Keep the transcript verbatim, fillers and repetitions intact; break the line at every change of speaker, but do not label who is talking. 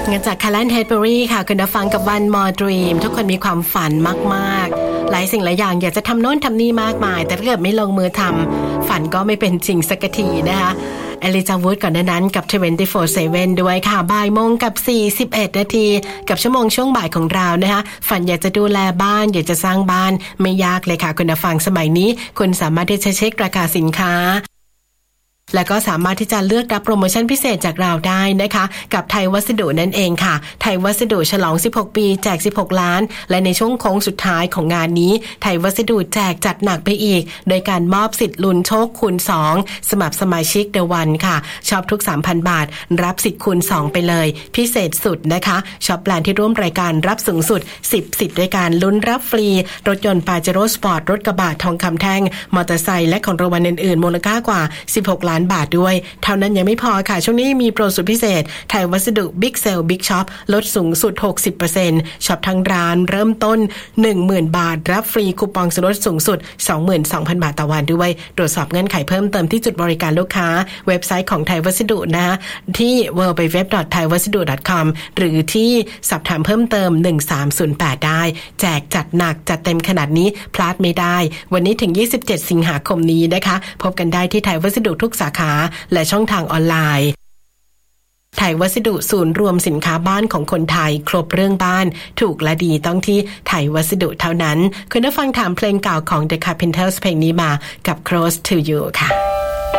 งั้นจาก Callan Hedberry ค่ะคุณผู้ฟังกับ One More Dream ทุกคนมีความฝันมากๆหลายสิ่งหลายอย่างอยากจะทำโน่นทำนี่มากมายแต่ถ้าเกิดไม่ลงมือทำฝันก็ไม่เป็นจริงสักทีนะคะเอลิจาวูดก่อนหน้านั้นกับ ยี่สิบสี่ เซเว่น ด้วยค่ะบ่ายโมงกับสี่สิบเอ็ดนาทีกับชั่วโมงช่วงบ่ายของเรานะคะฝันอยากจะดูแลบ้านอยากจะสร้างบ้านไม่ยากเลยค่ะคุณผู้ฟังสมัยนี้คุณสามารถที่จะเช็คราคาสินค้าแล้วก็สามารถที่จะเลือกรับโปรโมชั่นพิเศษจากเราได้นะคะกับไทยวัสดุนั่นเองค่ะไทยวัสดุฉลองสิบหกปีแจกสิบหกล้านและในช่วงโค้งสุดท้ายของงานนี้ไทยวัสดุแจกจัดหนักไปอีกโดยการมอบสิทธิ์ลุ้นโชคคูณสองสมัครสมาชิก The One ค่ะช็อปทุก สามพัน บาทรับสิทธิ์คูณสองไปเลยพิเศษสุดนะคะช็อปแบรนด์ที่ร่วมรายการรับสูงสุดสิบสิทธิ์ด้วยการลุ้นรับฟรีรถยนต์ Pajero Sport รถกระบะทองคำแท่งมอเตอร์ไซค์และของรางวัลอื่นๆมูลค่ากว่าสิบหกล้านบาทด้วยเท่านั้นยังไม่พอค่ะช่วงนี้มีโปรสุดพิเศษไทยวัสดุ Big Sale Big Shop ลดสูงสุด หกสิบเปอร์เซ็นต์ ช็อปทั้งร้านเริ่มต้น หนึ่งหมื่น บาทรับฟรีคูปองส่วนลดสูงสุด สองหมื่นสองพัน บาทต่อวันด้วยตรวจสอบเงื่อนไขเพิ่มเติมที่จุดบริการลูกค้าเว็บไซต์ของไทยวัสดุนะที่ ดับเบิลยู ดับเบิลยู ดับเบิลยู ดอท ไทยวัสดุ ดอท คอม หรือที่สอบถามเพิ่มเติมหนึ่งสามศูนย์แปดได้แจกจัดหนักจัดเต็มขนาดนี้พลาดไม่ได้วันนี้ถึงยี่สิบเจ็ดสิงหาคมนี้นะคะพบกันได้ที่ไทยวัสดุทุกสาขาและช่องทางออนไลน์ไทยวัสดุศูนย์รวมสินค้าบ้านของคนไทยครบเรื่องบ้านถูกและดีต้องที่ไทยวัสดุเท่านั้นคุณผู้ฟังถามเพลงเก่าของ The Carpenters เพลงนี้มากับ Close to You ค่ะ